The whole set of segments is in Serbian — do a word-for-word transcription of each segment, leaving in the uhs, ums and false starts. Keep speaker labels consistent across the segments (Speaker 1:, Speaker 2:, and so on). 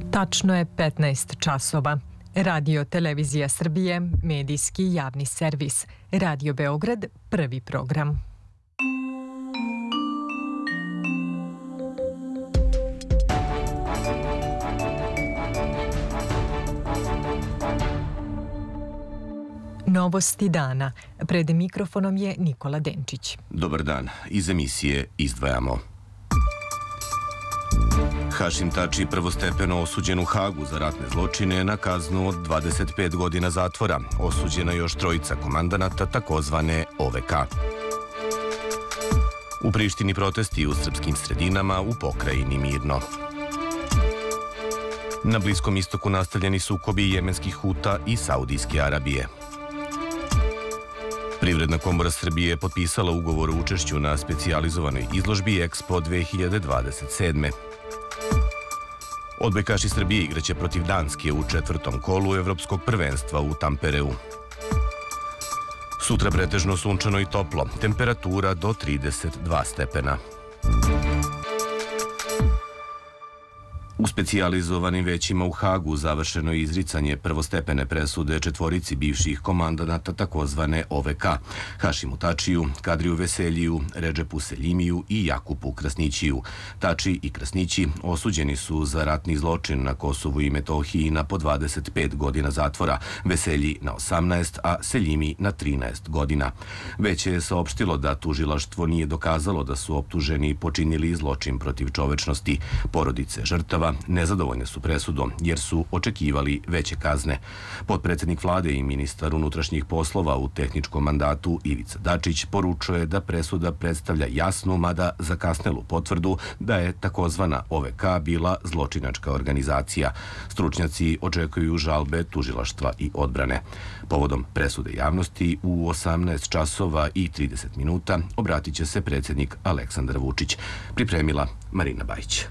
Speaker 1: Tačno je petnaest časova. Radio Televizija Srbije, medijski javni servis. Radio Beograd, prvi program. Novosti dana. Pred mikrofonom je Nikola Denčić.
Speaker 2: Dobar dan. Iz emisije izdvajamo. Hašim Tači prvostepeno osuđen u Hagu za ratne zločine na kaznu od dvadeset pet godina zatvora. Osuđena još trojica komandanata takozvane O V K. U Prištini protesti u srpskim sredinama, u pokrajini mirno. Na Bliskom istoku nastavljeni sukobi jemenskih Huta i Saudijske Arabije. Privredna komora Srbije je potpisala ugovor o učešću na specijalizovanoj izložbi Expo dve hiljade dvadeset sedme. Odbojkaši Srbije igraće protiv Danske u četvrtom kolu Evropskog prvenstva u Tampereu. Sutra pretežno sunčano i toplo, temperatura do trideset dva stepena. U specijalizovanim većima u Hagu završeno je izricanje prvostepene presude četvorici bivših komandanata takozvane O V K, Hašimu Tačiju, Kadriju Veseljiju, Redžepu Seljimiju i Jakupu Krasnićiju. Tači i Krasnići osuđeni su za ratni zločin na Kosovu i Metohiji na po dvadeset pet godina zatvora, Veselji na osamnaest, a Seljimi na trinaest godina. Već je saopštilo da tužilaštvo nije dokazalo da su optuženi počinili zločin protiv čovečnosti. Porodice žrtava nezadovoljne su presudom jer su očekivali veće kazne. Potpredsednik vlade i ministar unutrašnjih poslova u tehničkom mandatu Ivica Dačić poručuje da presuda predstavlja jasnu, mada zakasnelu potvrdu da je takozvana O V K bila zločinačka organizacija. Stručnjaci očekuju žalbe tužilaštva i odbrane. Povodom presude javnosti u osamnaest časova i trideset minuta obratit će se predsjednik Aleksandar Vučić. Pripremila Marina Bajić.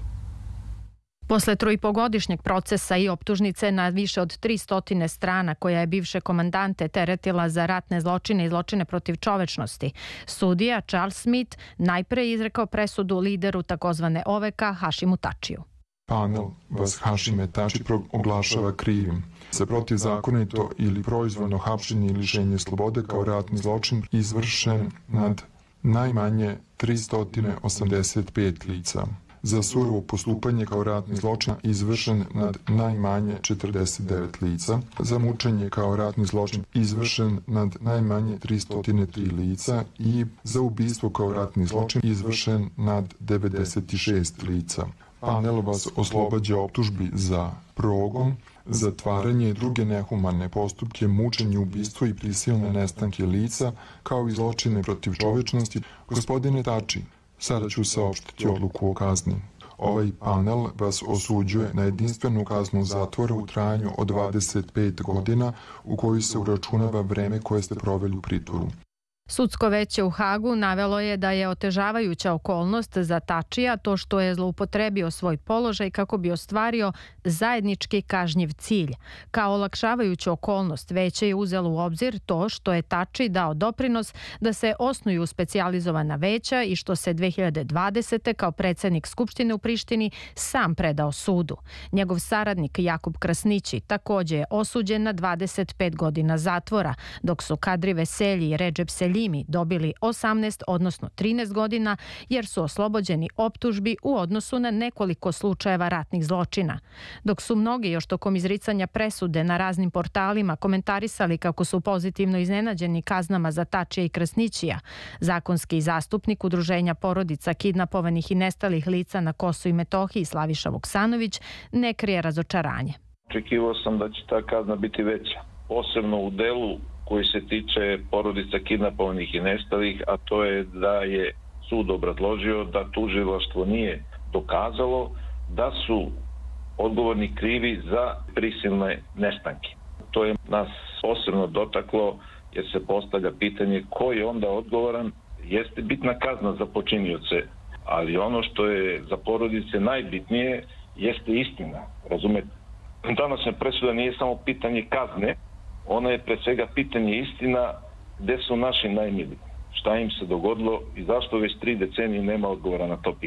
Speaker 3: Posle troipogodišnjeg procesa i optužnice na više od tristo strana koja je bivše komandante teretila za ratne zločine i zločine protiv čovečnosti, sudija Charles Smith najpre izrekao presudu lideru takozvane O V K Hašimu Tačiju.
Speaker 4: Panel vas Hašime Tači oglašava krivim za protivzakonito ili proizvoljno hapšenje i lišenje slobode kao ratni zločin izvršen nad najmanje tristo osamdeset pet lica. Za surovo postupanje kao ratni zločin izvršen nad najmanje četrdeset devet lica, za mučenje kao ratni zločin izvršen nad najmanje tristo tri lica i za ubistvo kao ratni zločin izvršen nad devedeset šest lica. Panel vas oslobađa optužbi za progon, zatvaranje i druge nehumane postupke, mučenje, ubistvo i prisilne nestanke lica, kao i zločine protiv čovečnosti. Gospodine Tači, sada ću saopštiti odluku o kazni. Ovaj panel vas osuđuje na jedinstvenu kaznu zatvora u trajanju od dvadeset pet godina u kojoj se uračunava vreme koje ste proveli u pritvoru.
Speaker 3: Sudsko veće u Hagu navelo je da je otežavajuća okolnost za Tačija to što je zloupotrebio svoj položaj kako bi ostvario zajednički kažnjiv cilj. Kao olakšavajuću okolnost veće je uzelo u obzir to što je Tači dao doprinos da se osnuju specijalizovana veća i što se dve hiljade dvadesete kao predsjednik Skupštine u Prištini sam predao sudu. Njegov saradnik Jakub Krasnići također je osuđen na dvadeset pet godina zatvora, dok su Kadri Veselji i Redžep Seljimi dobili osamnaest, odnosno trinaest godina, jer su oslobođeni optužbi u odnosu na nekoliko slučajeva ratnih zločina. Dok su mnogi još tokom izricanja presude na raznim portalima komentarisali kako su pozitivno iznenađeni kaznama za Tačija i Krasnićija, zakonski zastupnik Udruženja porodica kidnapovanih i nestalih lica na Kosovu i Metohiji Slaviša Vuksanović ne krije razočaranje.
Speaker 5: Očekivao sam da će ta kazna biti veća, posebno u delu koji se tiče porodica kidnapovanih i nestalih, a to je da je sud obrazložio da tužilaštvo nije dokazalo da su odgovorni krivi za prisilne nestanke. To je nas posebno dotaklo jer se postavlja pitanje ko je onda odgovoran. Jeste bitna kazna za počinioce, ali ono što je za porodice najbitnije jeste istina, razumete? Današnja presuda nije samo pitanje kazne, ona je pre svega pitanje istina gde su naši najmiliji, šta im se dogodilo i zašto već tri decenije nema odgovora na to pitanje.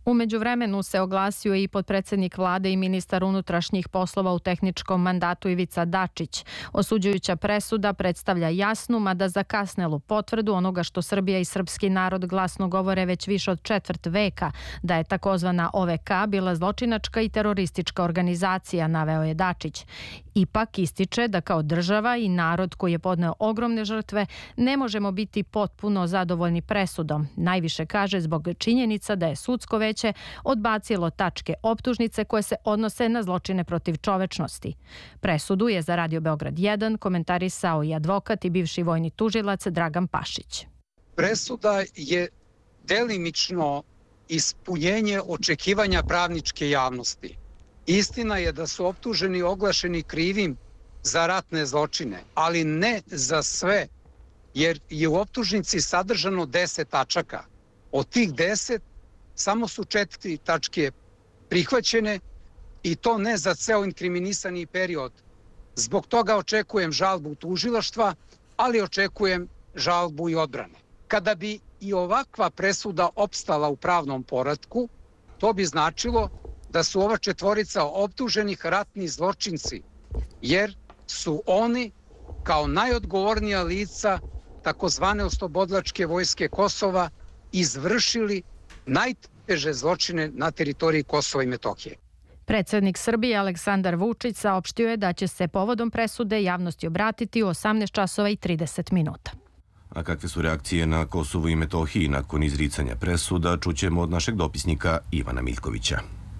Speaker 3: U međuvremenu se oglasio i potpredsednik vlade i ministar unutrašnjih poslova u tehničkom mandatu Ivica Dačić. Osuđujuća presuda predstavlja jasnu, mada zakasnelu potvrdu onoga što Srbija i srpski narod glasno govore već više od četvrt veka, da je takozvana O V K bila zločinačka i teroristička organizacija, naveo je Dačić. Ipak ističe da kao država i narod koji je podneo ogromne žrtve ne možemo biti potpuno zadovoljni presudom. Najviše kaže zbog činjenica da je sudsko veće odbacilo tačke optužnice koje se odnose na zločine protiv čovečnosti. Presudu je za Radio Beograd jedan komentarisao i advokat i bivši vojni tužilac Dragan Pašić.
Speaker 6: Presuda je delimično ispunjenje očekivanja pravničke javnosti. Istina je da su optuženi oglašeni krivim za ratne zločine, ali ne za sve, jer je u optužnici sadržano deset tačaka. Od tih deset samo su četiri tačke prihvaćene i to ne za ceo inkriminisani period. Zbog toga očekujem žalbu tužilaštva, ali očekujem žalbu i odbrane. Kada bi i ovakva presuda opstala u pravnom poretku, to bi značilo da su ova četvorica optuženih ratni zločinci, jer su oni kao najodgovornija lica takozvane oslobodilačke vojske Kosova izvršili najteže zločine na teritoriji Kosova i Metohije.
Speaker 3: Predsednik Srbije Aleksandar Vučić saopštio je da će se povodom presude javnosti obratiti u osamnaest časova i trideset minuta.
Speaker 2: A kakve su reakcije na Kosovu i Metohiji nakon izricanja presuda, čućemo od našeg dopisnika Ivana Miljkovića.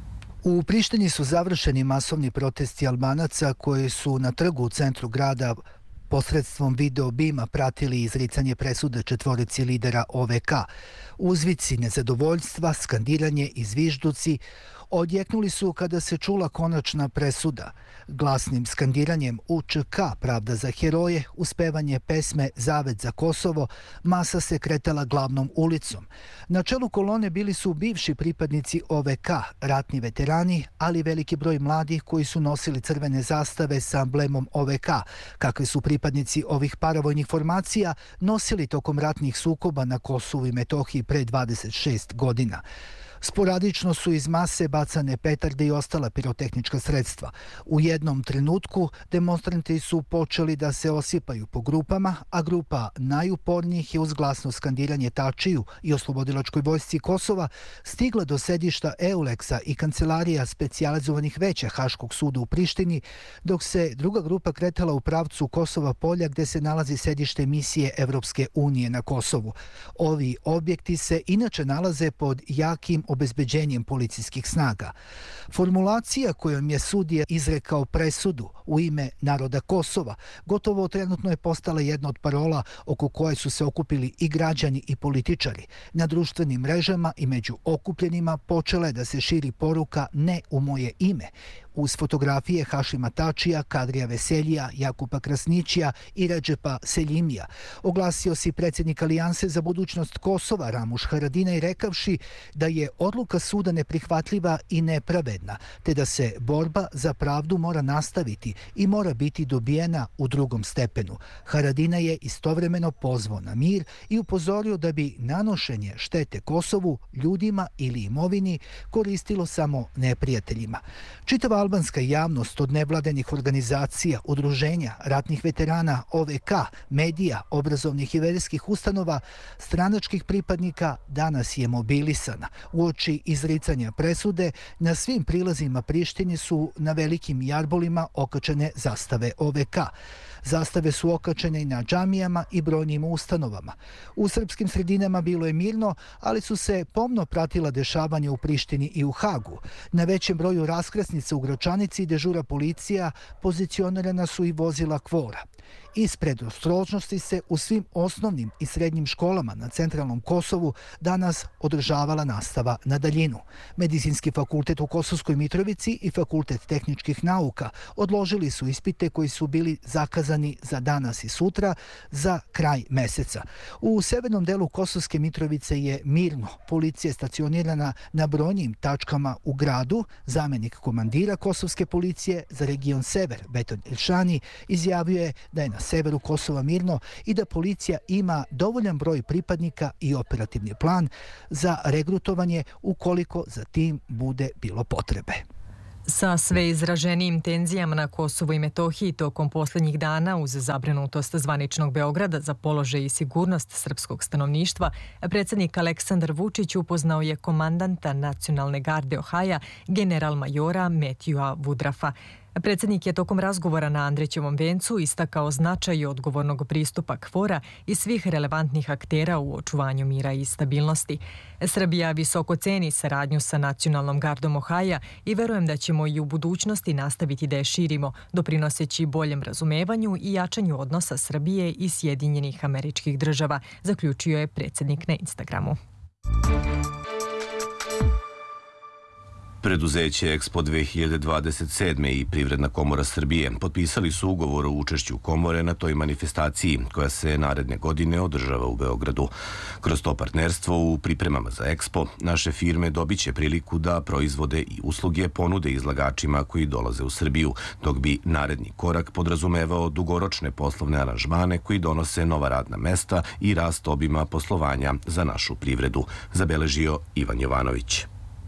Speaker 7: U Prištini su završeni masovni protesti Albanaca koji su na trgu u centru grada posredstvom video bima pratili izricanje presude četvorici lidera O V K. Uzvici nezadovoljstva, skandiranje i zvižduci odjeknuli su kada se čula konačna presuda. Glasnim skandiranjem U Č K, pravda za heroje, uspevanje pesme Zavet za Kosovo, masa se kretala glavnom ulicom. Na čelu kolone bili su bivši pripadnici O V K, ratni veterani, ali veliki broj mladih koji su nosili crvene zastave sa emblemom O V K, kakve su pripadnici ovih paravojnih formacija nosili tokom ratnih sukoba na Kosovu i Metohiji pre dvadeset šest godina. Sporadično su iz mase bacane petarde i ostala pirotehnička sredstva. U jednom trenutku demonstranti su počeli da se osipaju po grupama, a grupa najupornijih je uz glasno skandiranje Tačiju i oslobodilačkoj vojsci Kosova stigla do sedišta Euleksa i kancelarija specijalizovanih veća Haškog suda u Prištini, dok se druga grupa kretala u pravcu Kosova polja gde se nalazi sedište misije Evropske unije na Kosovu. Ovi objekti se inače nalaze pod jakim obezbeđenjem policijskih snaga. Formulacija kojom je sudija izrekao presudu u ime naroda Kosova gotovo trenutno je postala jedna od parola oko koje su se okupili i građani i političari. Na društvenim mrežama i među okupljenima počela je da se širi poruka ne u moje ime, uz fotografije Hašima Tačija, Kadrija Veseljija, Jakupa Krasnićija i Redžepa Seljimija. Oglasio se predsjednik Alijanse za budućnost Kosova Ramuš Haradinaj rekavši da je odluka suda neprihvatljiva i nepravedna, te da se borba za pravdu mora nastaviti i mora biti dobijena u drugom stepenu. Haradinaj je istovremeno pozvao na mir i upozorio da bi nanošenje štete Kosovu, ljudima ili imovini koristilo samo neprijateljima. Čitava albanska javnost od nevladenih organizacija, udruženja, ratnih veterana, O V K, medija, obrazovnih i verskih ustanova, stranačkih pripadnika danas je mobilisana. Uoči izricanja presude, na svim prilazima Prištini su na velikim jarbolima okačene zastave O V K. Zastave su okačene i na džamijama i brojnim ustanovama. U srpskim sredinama bilo je mirno, ali su se pomno pratila dešavanja u Prištini i u Hagu. Na većem broju raskrsnica u Gračanici dežura policija, pozicionirana su i vozila kvora. Ispred ostrožnosti se u svim osnovnim i srednjim školama na centralnom Kosovu danas održavala nastava na daljinu. Medicinski fakultet u Kosovskoj Mitrovici i Fakultet tehničkih nauka odložili su ispite koji su bili zakazani za danas i sutra za kraj meseca. U severnom delu Kosovske Mitrovice je mirno. Policija je stacionirana na brojnim tačkama u gradu. Zamenik komandira Kosovske policije za region Sever, Beton Ilšani, izjavio je da je na severu Kosova mirno i da policija ima dovoljan broj pripadnika i operativni plan za regrutovanje ukoliko za tim bude bilo potrebe.
Speaker 1: Sa sve izraženijim tenzijama na Kosovu i Metohiji tokom posljednjih dana uz zabrinutost zvaničnog Beograda za položaj i sigurnost srpskog stanovništva, predsjednik Aleksandar Vučić upoznao je komandanta Nacionalne garde Ohaja, general majora Metjua Vudrafa. Predsjednik je tokom razgovora na Andrićevom vencu istakao značaj odgovornog pristupa KFOR-a i svih relevantnih aktera u očuvanju mira i stabilnosti. Srbija visoko ceni saradnju sa Nacionalnom gardom Ohaja i verujem da ćemo i u budućnosti nastaviti da je širimo, doprinoseći boljem razumevanju i jačanju odnosa Srbije i Sjedinjenih Američkih Država, zaključio je predsjednik na Instagramu.
Speaker 2: Preduzeće Expo dve hiljade dvadeset sedme i Privredna komora Srbije potpisali su ugovor o učešću komore na toj manifestaciji koja se naredne godine održava u Beogradu. Kroz to partnerstvo u pripremama za Expo naše firme dobit će priliku da proizvode i usluge ponude izlagačima koji dolaze u Srbiju, dok bi naredni korak podrazumevao dugoročne poslovne aranžmane koji donose nova radna mesta i rast obima poslovanja za našu privredu, zabeležio Ivan Jovanović.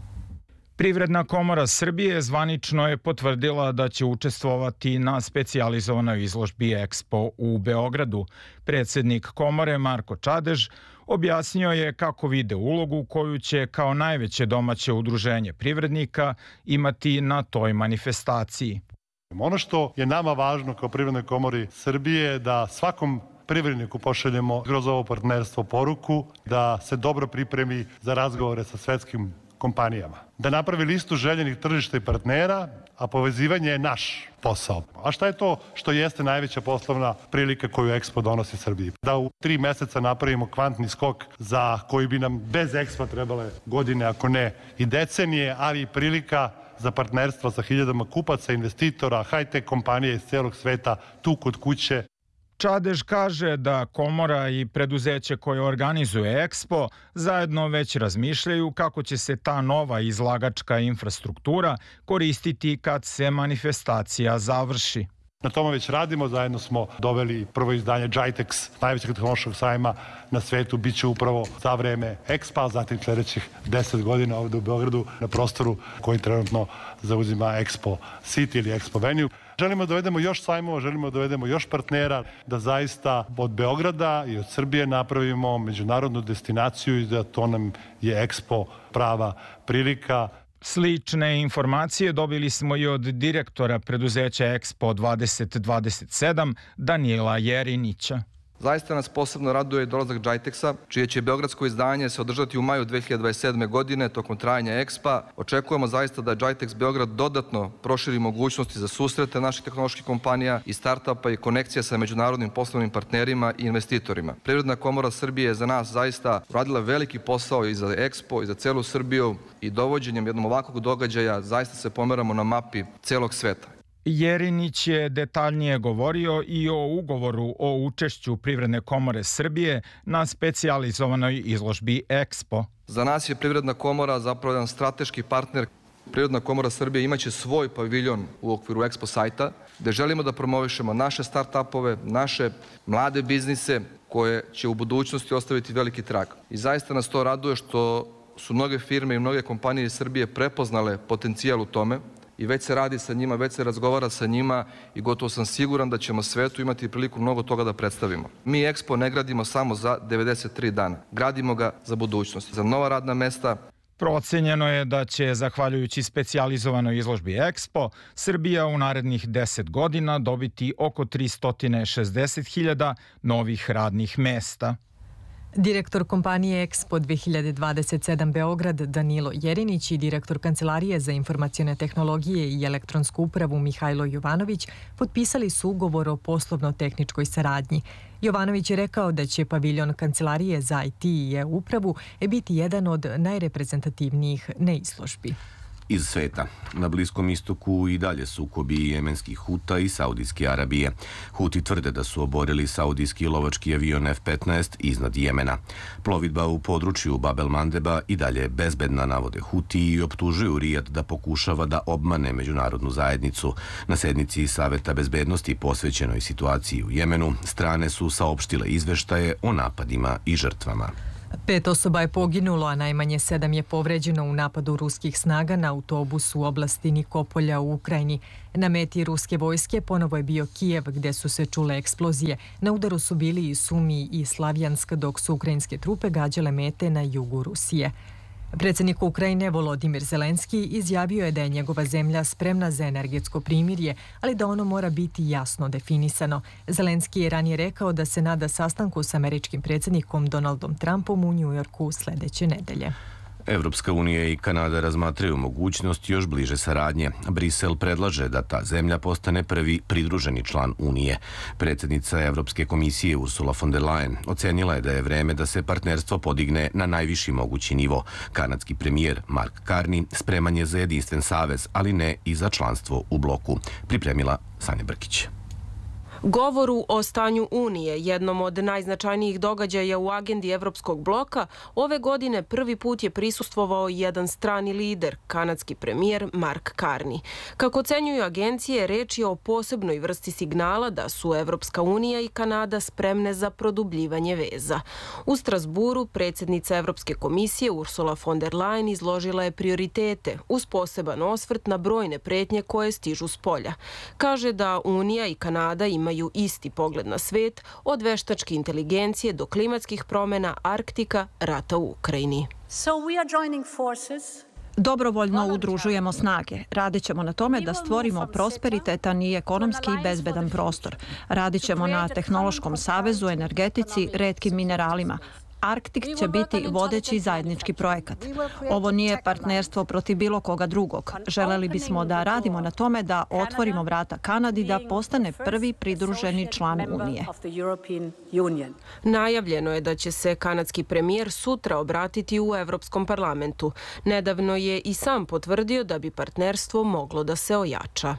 Speaker 8: Privredna komora Srbije zvanično je potvrdila da će učestvovati na specijalizovanoj izložbi Expo u Beogradu. Predsjednik komore Marko Čadež objasnio je kako vide ulogu koju će kao najveće domaće udruženje privrednika imati na toj manifestaciji.
Speaker 9: Ono što je nama važno kao Privrednoj komori Srbije je da svakom privredniku pošaljemo kroz ovo partnerstvo poruku da se dobro pripremi za razgovore sa svetskim kompanijama. Da napravi listu željenih tržišta i partnera, a povezivanje je naš posao. A šta je to što jeste najveća poslovna prilika koju Expo donosi Srbiji? Da u tri meseca napravimo kvantni skok za koji bi nam bez Expo trebale godine, ako ne i decenije, ali i prilika za partnerstvo sa hiljadama kupaca, investitora, high-tech kompanije iz celog sveta tu kod kuće.
Speaker 8: Čadež kaže da komora i preduzeće koje organizuje Expo zajedno već razmišljaju kako će se ta nova izlagačka infrastruktura koristiti kad se manifestacija završi.
Speaker 9: Na tome već radimo, zajedno smo doveli prvo izdanje Jitex, najvećeg tehnološkog sajma na svetu, bit će upravo za vreme Expo, zatim sljedećih deset godina ovdje u Beogradu na prostoru koji trenutno zauzima Expo City ili Expo Venue. Želimo da dovedemo još sajmova, želimo da dovedemo još partnera, da zaista od Beograda i od Srbije napravimo međunarodnu destinaciju i da to nam je Expo prava prilika.
Speaker 8: Slične informacije dobili smo i od direktora preduzeća Expo dvadeset dvadeset sedam, Danila Jerinića.
Speaker 10: Zaista nas posebno raduje dolazak Jitexa, čije će beogradsko izdanje se održati u maju dve hiljade dvadeset sedme. godine tokom trajanja Expa. Očekujemo zaista da Jitex Beograd dodatno proširi mogućnosti za susrete naših tehnoloških kompanija i startupa i konekcija sa međunarodnim poslovnim partnerima i investitorima. Privredna komora Srbije je za nas zaista radila veliki posao i za Expo i za celu Srbiju i dovođenjem jednog ovakvog događaja zaista se pomeramo na mapi celog sveta.
Speaker 8: Jerinić je detaljnije govorio i o ugovoru o učešću Privredne komore Srbije na specijalizovanoj izložbi Expo.
Speaker 10: Za nas je Privredna komora zapravo jedan strateški partner. Privredna komora Srbije imaće svoj paviljon u okviru Expo sajta, gde želimo da promovišemo naše start-upove, naše mlade biznise koje će u budućnosti ostaviti veliki trag. I zaista nas to raduje što su mnoge firme i mnoge kompanije iz Srbije prepoznale potencijal u tome i već se radi sa njima, već se razgovara sa njima i gotovo sam siguran da ćemo svetu imati priliku mnogo toga da predstavimo. Mi Expo ne gradimo samo za devedeset tri dana, gradimo ga za budućnost, za nova radna mesta.
Speaker 8: Procenjeno je da će, zahvaljujući specijalizovanoj izložbi Expo, Srbija u narednih deset godina dobiti oko tristo šezdeset hiljada novih radnih mesta.
Speaker 1: Direktor kompanije Expo dve hiljade dvadeset sedam Beograd Danilo Jerinić i direktor Kancelarije za informacione tehnologije i elektronsku upravu Mihajlo Jovanović potpisali su ugovor o poslovno-tehničkoj saradnji. Jovanović je rekao da će paviljon Kancelarije za I T i e-upravu biti jedan od najreprezentativnijih na izložbi.
Speaker 2: Iz sveta. Na Bliskom istoku i dalje sukobi jemenskih Huta i Saudijske Arabije. Huti tvrde da su oborili saudijski lovački avion F petnaest iznad Jemena. Plovidba u području Bab el Mandeba i dalje bezbedna, navode Huti i optužuju Rijad da pokušava da obmane međunarodnu zajednicu. Na sednici Saveta bezbednosti posvećenoj situaciji u Jemenu, strane su saopštile izveštaje o napadima i žrtvama.
Speaker 1: Pet osoba je poginulo, a najmanje sedam je povređeno u napadu ruskih snaga na autobus u oblasti Nikopolja u Ukrajini. Na meti ruske vojske ponovo je bio Kijev, gde su se čule eksplozije. Na udaru su bili i Sumi i Slavjansk, dok su ukrajinske trupe gađale mete na jugu Rusije. Predsjednik Ukrajine Volodimir Zelenski izjavio je da je njegova zemlja spremna za energetsko primirje, ali da ono mora biti jasno definisano. Zelenski je ranije rekao da se nada sastanku s američkim predsjednikom Donaldom Trumpom u Njujorku sljedeće nedelje.
Speaker 2: Evropska unija i Kanada razmatraju mogućnost još bliže saradnje. Brisel predlaže da ta zemlja postane prvi pridruženi član Unije. Predsjednica Evropske komisije Ursula von der Leyen ocenila je da je vreme da se partnerstvo podigne na najviši mogući nivo. Kanadski premijer Mark Carney spreman je za jedinstven savez, ali ne i za članstvo u bloku. Pripremila Sanja Brkić.
Speaker 11: Govoru o stanju Unije, jednom od najznačajnijih događaja u agendi Evropskog bloka, ove godine prvi put je prisustvovao jedan strani lider, kanadski premijer Mark Carney. Kako ocenjuju agencije, reč je o posebnoj vrsti signala da su Evropska unija i Kanada spremne za produbljivanje veza. U Strasburu predsjednica Evropske komisije Ursula von der Leyen izložila je prioritete uz poseban osvrt na brojne pretnje koje stižu s polja. Kaže da Unija i Kanada imaju imaju isti pogled na svet, od veštačke inteligencije do klimatskih promjena, Arktika, rata u Ukrajini.
Speaker 12: Dobrovoljno udružujemo snage. Radit ćemo na tome da stvorimo prosperitetan i ekonomski bezbedan prostor. Radit ćemo na tehnološkom savezu, energetici, retkim mineralima. Arktik će biti vodeći zajednički projekat. Ovo nije partnerstvo protiv bilo koga drugog. Želeli bismo da radimo na tome da otvorimo vrata Kanadi da postane prvi pridruženi član Unije.
Speaker 11: Najavljeno je da će se kanadski premijer sutra obratiti u Evropskom parlamentu. Nedavno je i sam potvrdio da bi partnerstvo moglo da se ojača.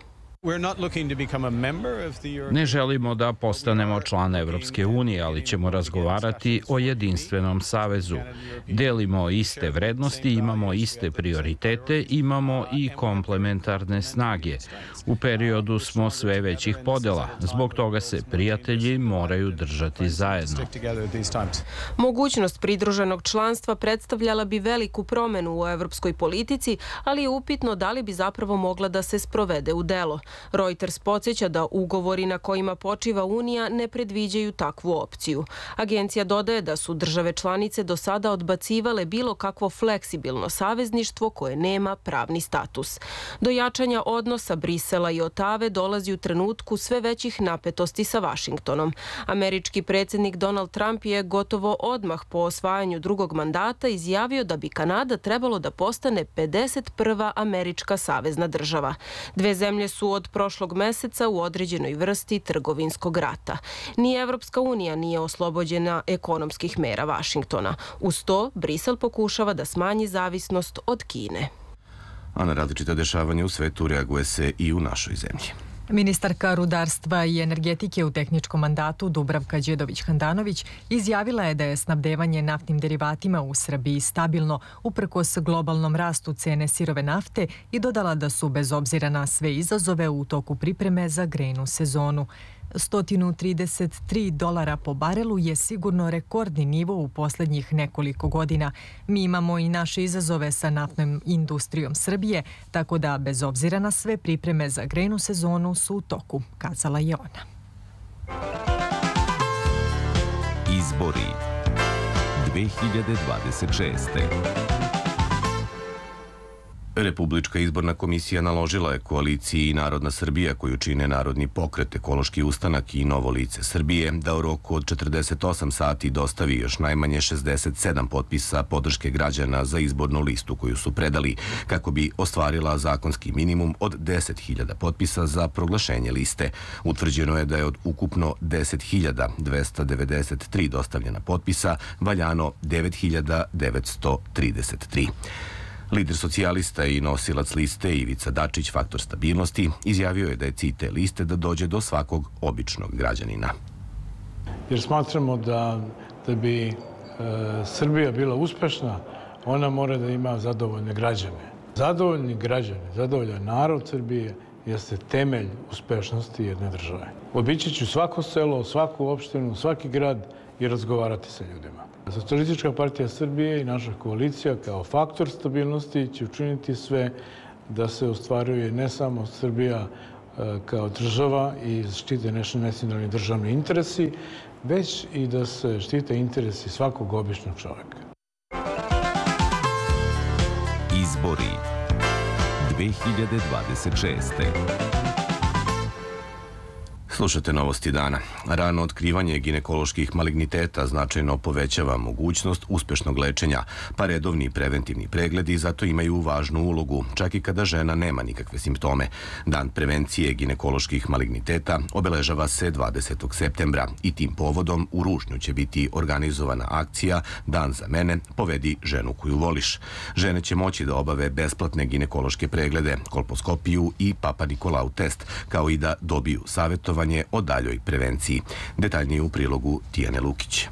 Speaker 13: Ne želimo da postanemo član Evropske unije, ali ćemo razgovarati o jedinstvenom savezu. Delimo iste vrednosti, imamo iste prioritete, imamo i komplementarne snage. U periodu smo sve većih podela, zbog toga se prijatelji moraju držati zajedno.
Speaker 11: Mogućnost pridruženog članstva predstavljala bi veliku promenu u evropskoj politici, ali je upitno da li bi zapravo mogla da se sprovede u delo. Reuters podsjeća da ugovori na kojima počiva Unija ne predviđaju takvu opciju. Agencija dodaje da su države članice do sada odbacivale bilo kakvo fleksibilno savezništvo koje nema pravni status. Do jačanja odnosa Brisela i Otave dolazi u trenutku sve većih napetosti sa Vašingtonom. Američki predsjednik Donald Trump je gotovo odmah po osvajanju drugog mandata izjavio da bi Kanada trebalo da postane pedeset prva američka savezna država. Dve zemlje su od prošlog meseca u određenoj vrsti trgovinskog rata. Ni Evropska unija nije oslobođena ekonomskih mera Vašingtona. Uz to, Brisel pokušava da smanji zavisnost od Kine.
Speaker 2: A na različita dešavanja u svetu reaguje se i u našoj zemlji.
Speaker 1: Ministarka rudarstva i energetike u tehničkom mandatu Dubravka Đedović-Handanović izjavila je da je snabdevanje naftnim derivatima u Srbiji stabilno uprkos globalnom rastu cene sirove nafte i dodala da su bez obzira na sve izazove u toku pripreme za grejnu sezonu. sto trideset tri dolara po barelu je sigurno rekordni nivo u posljednjih nekoliko godina. Mi imamo i naše izazove sa naftnom industrijom Srbije, tako da bez obzira na sve pripreme za grejnu sezonu su u toku, kazala je ona.
Speaker 14: Izbori dve hiljade dvadeset šeste.
Speaker 2: Republička izborna komisija naložila je koaliciji Narodna Srbija, koju čine Narodni pokret, Ekološki ustanak i Novo lice Srbije, da u roku od četrdeset osam sati dostavi još najmanje šezdeset sedam potpisa podrške građana za izbornu listu koju su predali, kako bi ostvarila zakonski minimum od deset hiljada potpisa za proglašenje liste. Utvrđeno je da je od ukupno deset hiljada dvesta devedeset tri dostavljena potpisa valjano devet hiljada devetsto trideset tri. Lider socijalista i nosilac liste Ivica Dačić, faktor stabilnosti, izjavio je da je cilj te liste da dođe do svakog običnog građanina.
Speaker 15: Jer smatramo da, da bi e, Srbija bila uspešna, ona mora da ima zadovoljne građane. Zadovoljni građani, zadovoljan narod Srbije jeste temelj uspešnosti jedne države. Obići ću svako selo, svaku opštinu, svaki grad i razgovarati sa ljudima. Socijalistička partija Srbije i naša koalicija kao faktor stabilnosti će učiniti sve da se ostvaruje ne samo Srbija kao država i štite nacionalni državni interesi, već i da se štite interesi svakog običnog čoveka.
Speaker 14: Izbori dve hiljade dvadeset šeste.
Speaker 2: Slušate Novosti dana. Rano otkrivanje ginekoloških maligniteta značajno povećava mogućnost uspešnog lečenja, pa redovni preventivni pregledi zato imaju važnu ulogu, čak i kada žena nema nikakve simptome. Dan prevencije ginekoloških maligniteta obeležava se dvadesetog septembra i tim povodom u Rušnju će biti organizovana akcija Dan za mene, povedi ženu koju voliš. Žene će moći da obave besplatne ginekološke preglede, kolposkopiju i Papa Nikolau test, kao i da dobiju savjetovanje o daljoj prevenciji. Detaljnije u prilogu Tijane Lukić.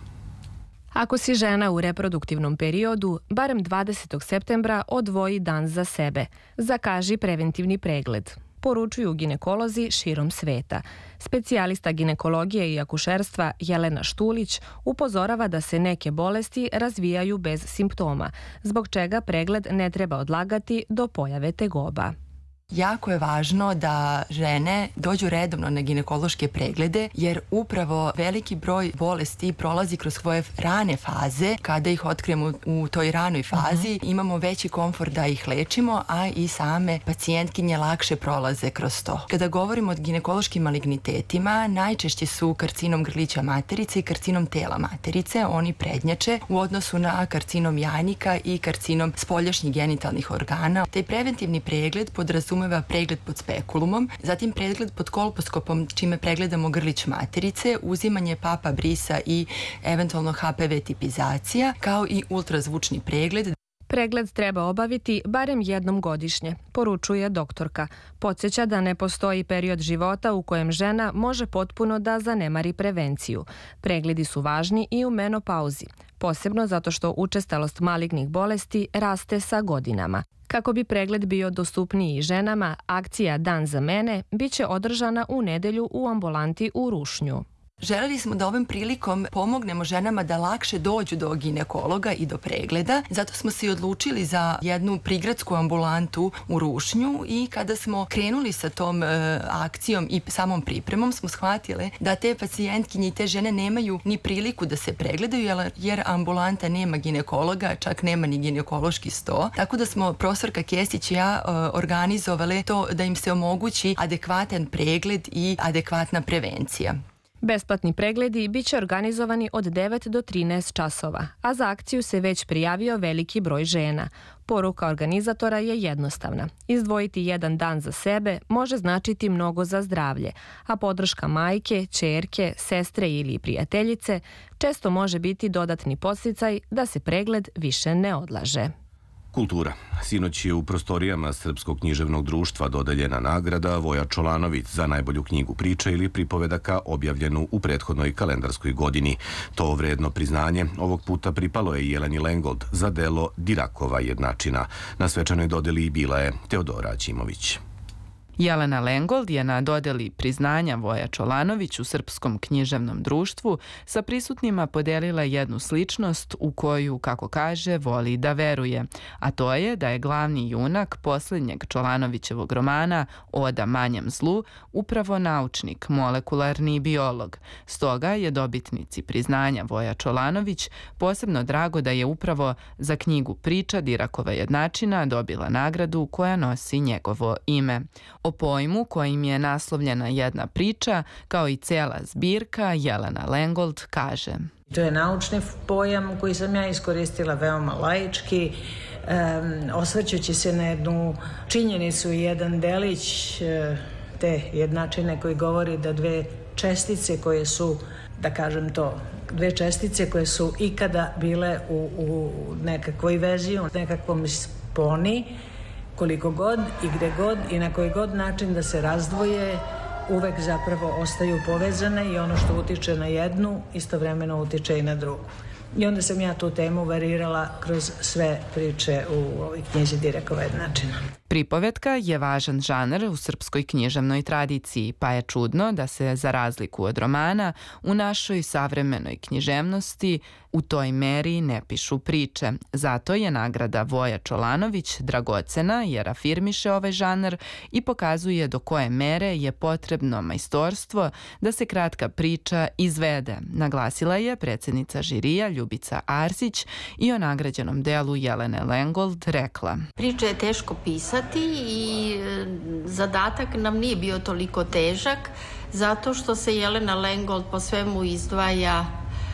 Speaker 3: Ako si žena u reproduktivnom periodu, barem dvadesetog septembra odvoji dan za sebe. Zakaži preventivni pregled. Poručuju ginekolozi širom sveta. Specijalista ginekologije i akušerstva Jelena Štulić upozorava da se neke bolesti razvijaju bez simptoma, zbog čega pregled ne treba odlagati do pojave tegoba.
Speaker 16: Jako je važno da žene dođu redovno na ginekološke preglede, jer upravo veliki broj bolesti prolazi kroz svoje rane faze. Kada ih otkrijemo u toj ranoj fazi, uh-huh. imamo veći komfort da ih lečimo, a i same pacijentkinje lakše prolaze kroz to. Kada govorimo o ginekološkim malignitetima, najčešće su karcinom grlića materice i karcinom tela materice. Oni prednjače u odnosu na karcinom jajnika i karcinom spoljašnjih genitalnih organa. Taj preventivni pregled podrazumeva pregled pod spekulumom, zatim pregled pod kolposkopom, čime pregledamo grlić materice, uzimanje papa brisa i eventualno ha pe ve tipizacija, kao i ultrazvučni pregled.
Speaker 3: Pregled treba obaviti barem jednom godišnje, poručuje doktorka. Podsjeća da ne postoji period života u kojem žena može potpuno da zanemari prevenciju. Pregledi su važni i u menopauzi, posebno zato što učestalost malignih bolesti raste sa godinama. Kako bi pregled bio dostupniji ženama, akcija Dan za mene biće održana u nedelju u ambulanti u Rušnju.
Speaker 16: Želeli smo da ovim prilikom pomognemo ženama da lakše dođu do ginekologa i do pregleda, zato smo se i odlučili za jednu prigradsku ambulantu u Rušnju i kada smo krenuli sa tom e, akcijom i samom pripremom smo shvatile da te pacijentkinje i te žene nemaju ni priliku da se pregledaju, jer ambulanta nema ginekologa, čak nema ni ginekološki sto, tako da smo profesorka Kesić i ja e, organizovale to da im se omogući adekvatan pregled i adekvatna prevencija.
Speaker 3: Besplatni pregledi biće organizovani od devet do trinaest časova, a za akciju se već prijavio veliki broj žena. Poruka organizatora je jednostavna. Izdvojiti jedan dan za sebe može značiti mnogo za zdravlje, a podrška majke, ćerke, sestre ili prijateljice često može biti dodatni podsticaj da se pregled više ne odlaže.
Speaker 2: Kultura. Sinoć je u prostorijama Srpskog književnog društva dodeljena nagrada Voja Čolanović za najbolju knjigu priča ili pripovedaka objavljenu u prethodnoj kalendarskoj godini. To vredno priznanje ovog puta pripalo je Jeleni Lengold za delo Dirakova jednačina. Na svečanoj dodeli bila je Teodora Ćimović.
Speaker 17: Jelena Lengold je na dodeli priznanja Voja Čolanović u Srpskom književnom društvu sa prisutnima podelila jednu sličnost u koju, kako kaže, voli da veruje, a to je da je glavni junak posljednjeg Čolanovićevog romana Oda manjem zlu upravo naučnik, molekularni biolog. Stoga je dobitnici priznanja Voja Čolanović posebno drago da je upravo za knjigu Priča Dirakova jednačina dobila nagradu koja nosi njegovo ime. O pojmu kojim je naslovljena jedna priča, kao i cela zbirka, Jelena Lengold kaže:
Speaker 18: To je naučni pojam koji sam ja iskoristila veoma laički, um, osvrćući se na jednu činjenicu i jedan delić uh, te jednačine koji govori da dve čestice koje su, da kažem to, dve čestice koje su ikada bile u, u nekakvoj vezi, u nekakvom poni, koliko god i gde god i na koji god način da se razdvoje, uvek zapravo ostaju povezane i ono što utiče na jednu, istovremeno utiče i na drugu. I onda sam ja tu temu varirala kroz sve priče u ovoj knjizi Direkova jednačina.
Speaker 17: Pripovetka je važan žanr u srpskoj književnoj tradiciji, pa je čudno da se, za razliku od romana, u našoj savremenoj književnosti u toj meri ne pišu priče. Zato je nagrada Voja Čolanović dragocena jer afirmiše ovaj žanr i pokazuje do koje mere je potrebno majstorstvo da se kratka priča izvede, naglasila je predsjednica žirija Ljubica Arsić i o nagrađenom delu Jelene Lengold rekla.
Speaker 19: Priče je teško pisati i zadatak nam nije bio toliko težak zato što se Jelena Lengold po svemu izdvaja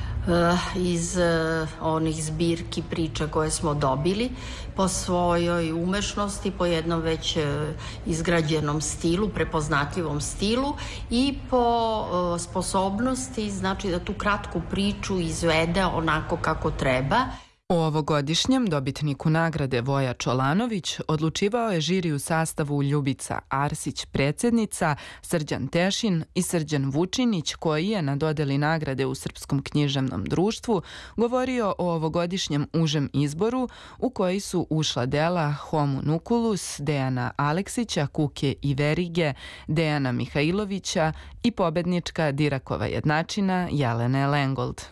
Speaker 19: iz onih zbirki priča koje smo dobili, po svojoj umešnosti, po jednom već izgrađenom stilu, prepoznatljivom stilu i po sposobnosti, znači da tu kratku priču izvede onako kako treba.
Speaker 17: O ovogodišnjem dobitniku nagrade Voja Čolanović odlučivao je žiri u sastavu Ljubica Arsić, predsjednica, Srđan Tešin i Srđan Vučinić, koji je na dodeli nagrade u Srpskom književnom društvu govorio o ovogodišnjem užem izboru u koji su ušla dela Homunculus, Dejana Aleksića, Kuke i Verige, Dejana Mihajlovića i pobednička Direkova jednačina Jelene Lengold.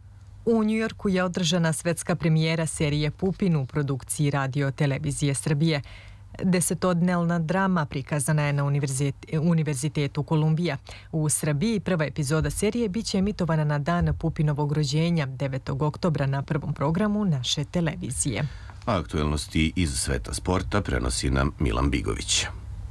Speaker 1: U Njujorku je održana svetska premijera serije Pupin u produkciji Radio Televizije Srbije. Desetodnevna drama prikazana je na Univerzitetu Kolumbija. U Srbiji prva epizoda serije biće emitovana na dan Pupinovog rođenja, devetog oktobra, na prvom programu naše televizije.
Speaker 2: Aktuelnosti iz sveta sporta prenosi nam Milan Bigović.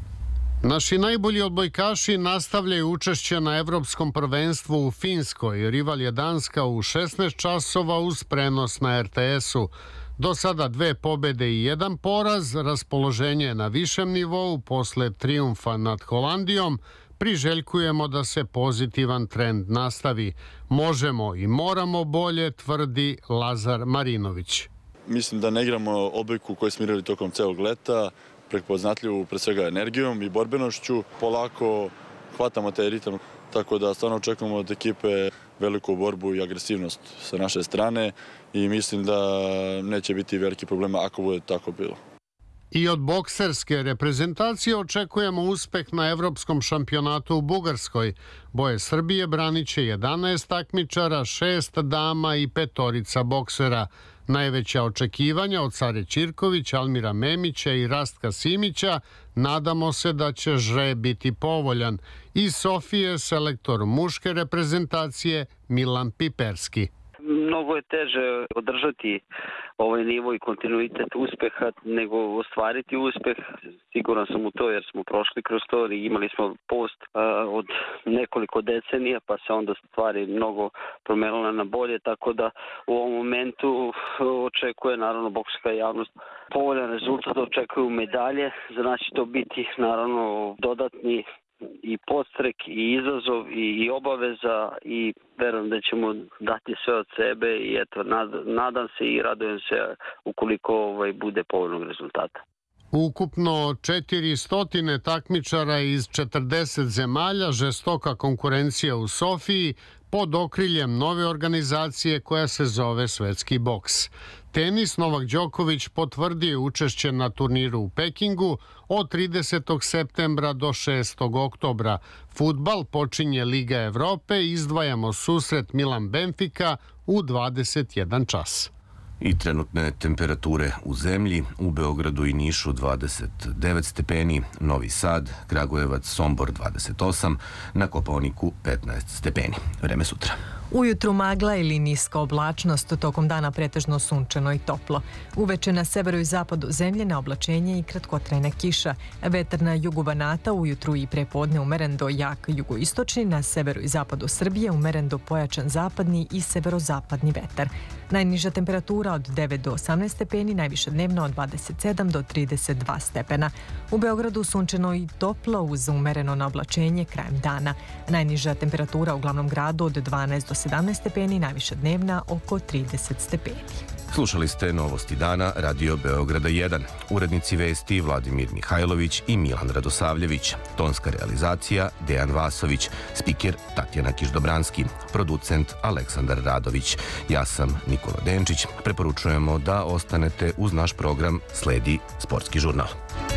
Speaker 20: Naši najbolji odbojkaši nastavljaju učešće na Evropskom prvenstvu u Finskoj. Rival je Danska u šesnaest časova uz prenos na er te esu. Do sada dve pobede i jedan poraz, raspoloženje je na višem nivou posle trijumfa nad Holandijom. Priželjkujemo da se pozitivan trend nastavi. Možemo i moramo bolje, tvrdi Lazar Marinović.
Speaker 21: Mislim da ne igramo odbojku koju smo igrali tokom celog leta, prepoznatljivu pre svega energijom i borbenošću. Polako hvatamo taj ritam, tako da stvarno očekujemo od ekipe veliku borbu i agresivnost sa naše strane i mislim da neće biti veliki problema ako bude tako bilo.
Speaker 20: I od bokserske reprezentacije očekujemo uspeh na Evropskom šampionatu u Bugarskoj. Boje Srbije branit će jedanaest takmičara, šest dama i petorica boksera. Najveća očekivanja od Care Ćirković, Almira Memića i Rastka Simića. Nadamo se da će žreb biti povoljan. Iz Sofije selektor muške reprezentacije Milan Piperski.
Speaker 22: Mnogo je teže održati ovaj nivo i kontinuitet uspeha nego ostvariti uspeh. Siguran sam u to jer smo prošli kroz to i imali smo post a, od nekoliko decenija pa se onda stvari mnogo promenila na bolje, tako da u ovom momentu očekuje naravno bokserska javnost povoljan rezultat, očekuju medalje. Za nas će to biti naravno dodatni i podstrek i izazov i, i obaveza i verujem da ćemo dati sve od sebe i eto nad, nadam se i radujem se ukoliko ovaj bude povoljnog rezultata.
Speaker 20: Ukupno četiristo takmičara iz četrdeset zemalja, žestoka konkurencija u Sofiji pod okriljem nove organizacije koja se zove Svetski boks. Tenis, Novak Đoković potvrdio učešće na turniru u Pekingu od tridesetog septembra do šestog oktobra. Fudbal počinje Liga Evrope i izdvajamo susret Milan Benfica u dvadeset jedan čas.
Speaker 2: I trenutne temperature u zemlji, u Beogradu i Nišu dvadeset devet stepeni, Novi Sad, Kragujevac, Sombor dvadeset osam, na Kopaoniku petnaest stepeni. Vreme sutra.
Speaker 1: Ujutru magla ili niska oblačnost, tokom dana pretežno sunčano i toplo. Uveče na severu i zapadu zemlje na oblačenje i kratkotrajna kiša. Vetar na jugu Banata ujutru i prepodne umeren do jak jugoistočni, na severu i zapadu Srbije umeren do pojačan zapadni i severozapadni vetar. Najniža temperatura od devet do osamnaest stepeni, najviša dnevno od dvadeset sedam do trideset dva stepena. U Beogradu sunčano i toplo uz umereno na oblačenje krajem dana. Najniža temperatura u glavnom gradu od dvanaest do sedamnaest stepeni, najviša dnevna oko trideset stepeni.
Speaker 2: Slušali ste Novosti dana Radio Beograda jedan. Urednici vesti Vladimir Mihajlović i Milan Radosavljević. Tonska realizacija Dejan Vasović. Spiker Tatjana Kišdobranski. Producent Aleksandar Radović. Ja sam Nikola Denčić. Preporučujemo da ostanete uz naš program. Sledi Sportski žurnal.